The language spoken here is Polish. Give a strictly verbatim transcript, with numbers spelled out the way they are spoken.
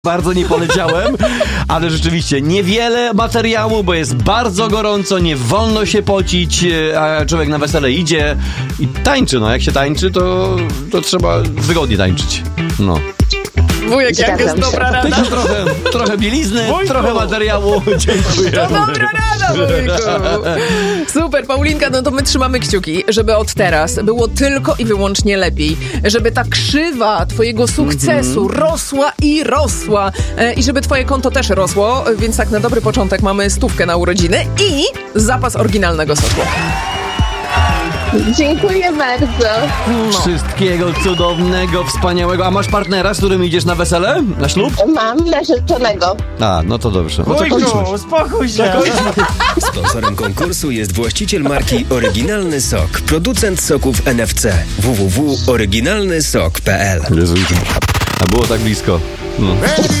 Bardzo nie poleciałem, ale rzeczywiście niewiele materiału, bo jest bardzo gorąco, nie wolno się pocić, a człowiek na wesele idzie i tańczy. No jak się tańczy, to, to trzeba wygodnie tańczyć. No. Wujek, jak jest dobra rada? Tylko trochę, trochę bielizny, Wujku. trochę materiału. Dziękuję. To dobra rada, wujku. Super, Paulinka, no to my trzymamy kciuki, żeby od teraz było tylko i wyłącznie lepiej. Żeby ta krzywa twojego sukcesu mm-hmm. rosła i rosła. E, I żeby twoje konto też rosło, więc tak na dobry początek mamy stówkę na urodziny i zapas oryginalnego soku. Dziękuję bardzo. No. Wszystkiego cudownego, wspaniałego. A masz partnera, z którym idziesz na wesele? Na ślub? Mam narzeczonego. A, no to dobrze. No to kończmy. Wujku, uspokój się. Sponsorem konkursu jest właściciel marki Oryginalny Sok, producent soków N F C. w w w kropka oryginalny sok kropka p l. Jezu, a było tak blisko. No.